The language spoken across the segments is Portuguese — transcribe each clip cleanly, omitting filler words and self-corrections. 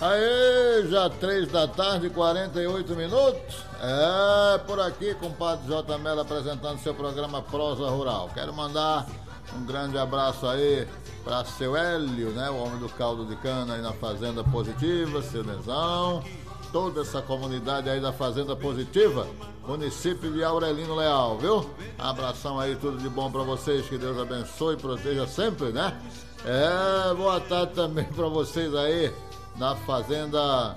Aê, já 3 da tarde, 48 minutos. Por aqui, compadre J. Mello apresentando seu programa Prosa Rural. Quero mandar um grande abraço aí para seu Hélio, né? O homem do caldo de cana aí na Fazenda Positiva, seu Nezão, toda essa comunidade aí da Fazenda Positiva, município de Aurelino Leal, viu? Abração aí, tudo de bom para vocês, que Deus abençoe e proteja sempre, né? Boa tarde também para vocês aí na Fazenda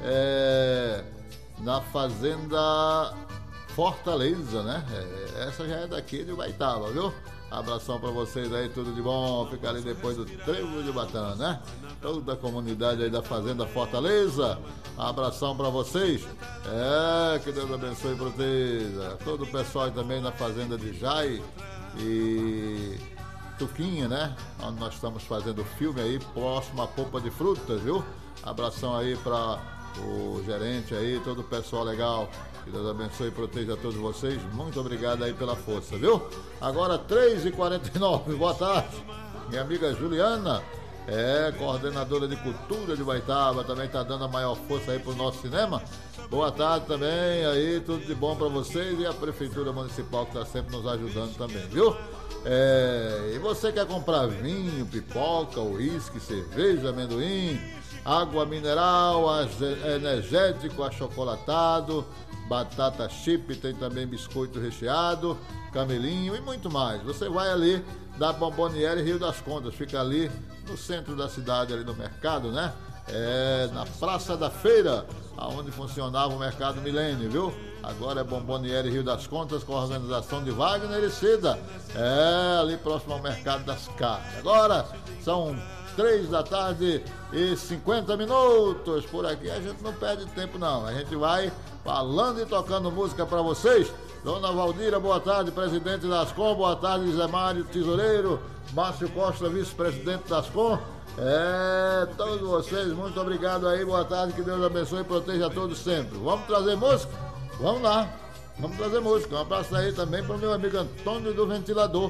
Fortaleza, né? Essa já é daqui de Ubaitaba, viu? Abração pra vocês aí, tudo de bom. Fica ali depois do Trevo de Batã, né? Toda a comunidade aí da Fazenda Fortaleza. Abração pra vocês. Que Deus abençoe e proteja. Todo o pessoal aí também na Fazenda de Jai e Tuquinha, né? Onde nós estamos fazendo o filme aí, próximo à Polpa de Frutas, viu? Abração aí pra o gerente aí, todo o pessoal legal. Que Deus abençoe e proteja a todos vocês. Muito obrigado aí pela força, viu? Agora 3h49, boa tarde. Minha amiga Juliana, coordenadora de cultura de Ubaitaba, também tá dando a maior força aí pro nosso cinema. Boa tarde também, aí tudo de bom pra vocês e a Prefeitura Municipal que tá sempre nos ajudando também, viu? E você quer comprar vinho, pipoca, uísque, cerveja, amendoim, água mineral, energético, achocolatado, batata chip, tem também biscoito recheado, camelinho e muito mais. Você vai ali da Bomboniere Rio das Contas, fica ali no centro da cidade, ali no mercado, né? Na Praça da Feira, onde funcionava o Mercado Milênio, viu? Agora é Bomboniere Rio das Contas, com a organização de Wagner e Cida. Ali próximo ao Mercado das Carnes. Agora são 3 da tarde e 50 minutos. Por aqui a gente não perde tempo não. A gente vai falando e tocando música para vocês. Dona Valdira, boa tarde, presidente da Ascom. Boa tarde, Zé Mário, tesoureiro. Márcio Costa, vice-presidente da Ascom. Todos vocês, muito obrigado aí. Boa tarde, que Deus abençoe e proteja a todos sempre. Vamos trazer música? Vamos lá. Vamos trazer música. Um abraço aí também para o meu amigo Antônio do Ventilador.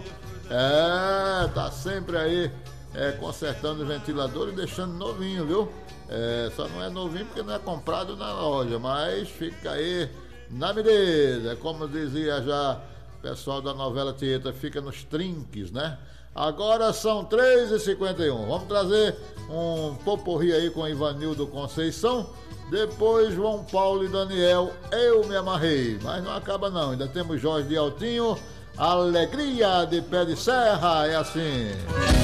Tá sempre aí consertando o ventilador e deixando novinho, viu? Só não é novinho porque não é comprado na loja, mas fica aí na medida. Como dizia já o pessoal da novela Tieta, fica nos trinques, né? Agora são 3h51. Vamos trazer um poporri aí com Ivanildo Conceição. Depois João Paulo e Daniel, Eu Me Amarrei. Mas não acaba não, ainda temos Jorge de Altinho, Alegria de Pé de Serra, é assim.